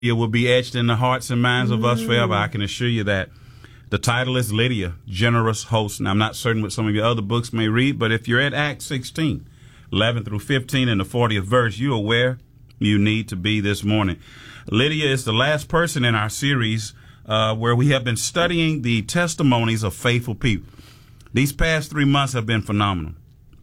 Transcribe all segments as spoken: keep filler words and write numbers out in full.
It will be etched in the hearts and minds of us forever. I can assure you that. The title is Lydia, Generous Host. Now, I'm not certain what some of your other books may read, but if you're at Acts sixteen, eleven through fifteen, in the fortieth verse, you're where you need to be this morning. Lydia is the last person in our series uh, where we have been studying the testimonies of faithful people. These past three months have been phenomenal.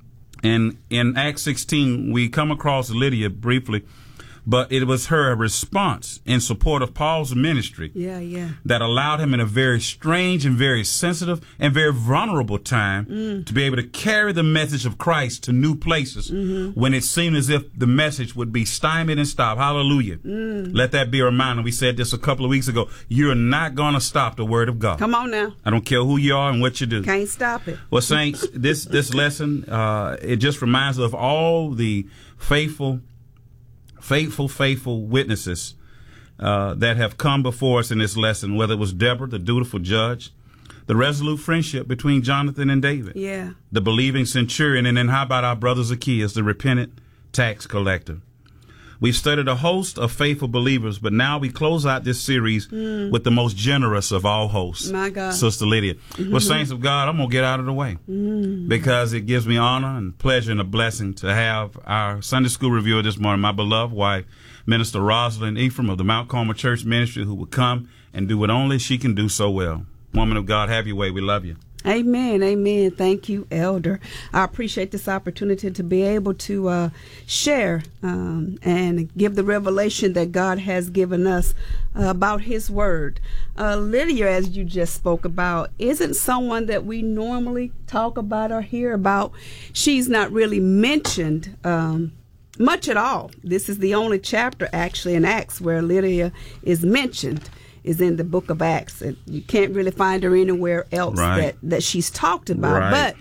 And in Acts sixteen, we come across Lydia briefly, but it was her response in support of Paul's ministry yeah, yeah. that allowed him in a very strange and very sensitive and very vulnerable time mm. to be able to carry the message of Christ to new places mm-hmm. when it seemed as if the message would be stymied and stopped. Hallelujah. Mm. Let that be a reminder. We said this a couple of weeks ago. You're not going to stop the word of God. Come on now. I don't care who you are and what you do. Can't stop it. Well, saints, this, this lesson, uh, it just reminds us of all the faithful Faithful, faithful witnesses uh, that have come before us in this lesson, whether it was Deborah, the dutiful judge, the resolute friendship between Jonathan and David, yeah, the believing centurion, and then how about our brother Zacchaeus, the repentant tax collector. We've studied a host of faithful believers, but now we close out this series mm. with the most generous of all hosts, my God, Sister Lydia. Mm-hmm. Well, saints of God, I'm going to get out of the way mm. because it gives me honor and pleasure and a blessing to have our Sunday school reviewer this morning, my beloved wife, Minister Rosalind Ephraim of the Mount Carmel Church Ministry, who will come and do what only she can do so well. Woman of God, have your way. We love you. Amen. Amen. Thank you, Elder. I appreciate this opportunity to be able to uh, share um, and give the revelation that God has given us uh, about His Word. Uh, Lydia, as you just spoke about, isn't someone that we normally talk about or hear about. She's not really mentioned um, much at all. This is the only chapter, actually, in Acts where Lydia is mentioned. Is in the book of Acts, and you can't really find her anywhere else right. that, that she's talked about. Right. But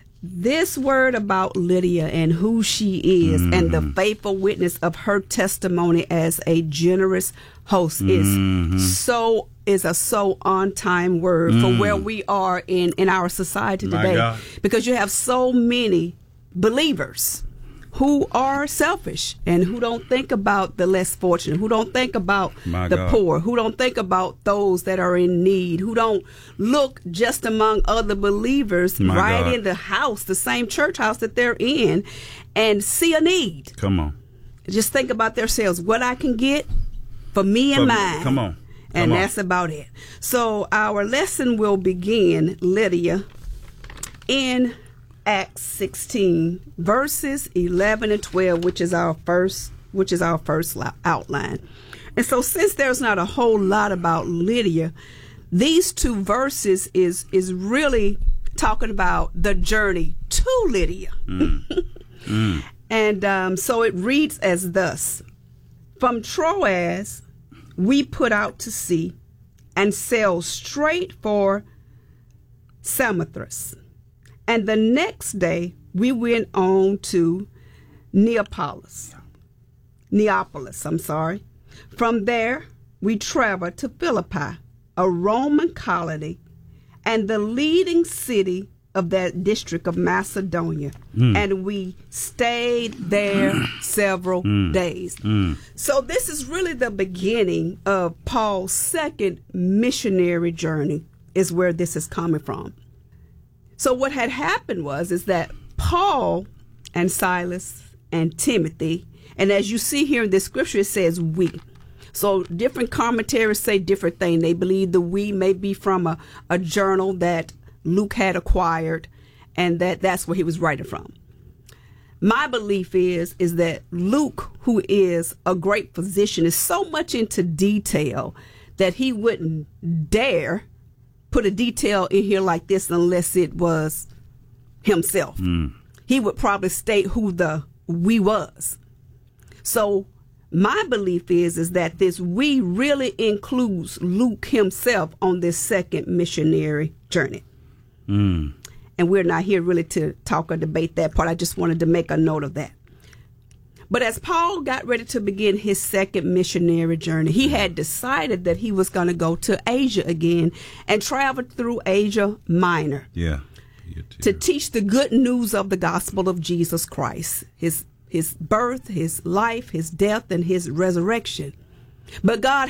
this word about Lydia and who she is mm-hmm. and the faithful witness of her testimony as a generous host mm-hmm. is so is a so on time word mm. for where we are in, in our society today. Because you have so many believers who are selfish and who don't think about the less fortunate, who don't think about My the God. poor, who don't think about those that are in need, who don't look just among other believers My right God. in the house, the same church house that they're in, and see a need. Come on. Just think about themselves, what I can get for me and For- mine. Come on. Come and on. that's about it. So our lesson will begin, Lydia, in Acts sixteen, verses eleven and twelve, which is our first, which is our first outline. And so, since there's not a whole lot about Lydia, these two verses is is really talking about the journey to Lydia. Mm. mm. And um, so it reads as thus: From Troas, we put out to sea and sailed straight for Samothrace. And the next day, we went on to Neapolis. Neapolis, I'm sorry. From there, we traveled to Philippi, a Roman colony, and the leading city of that district of Macedonia. Mm. And we stayed there several mm. days. Mm. So this is really the beginning of Paul's second missionary journey, is where this is coming from. So what had happened was is that Paul and Silas and Timothy, and as you see here in this scripture, it says we. So different commentaries say different things. They believe the we may be from a, a journal that Luke had acquired, and that that's where he was writing from. My belief is, is that Luke, who is a great physician, is so much into detail that he wouldn't dare put a detail in here like this unless it was himself. Mm. He would probably state who the we was. So my belief is, is that this we really includes Luke himself on this second missionary journey. Mm. And we're not here really to talk or debate that part. I just wanted to make a note of that. But as Paul got ready to begin his second missionary journey, he had decided that he was going to go to Asia again and travel through Asia Minor. Yeah. To teach the good news of the gospel of Jesus Christ, his his birth, his life, his death, and his resurrection. But God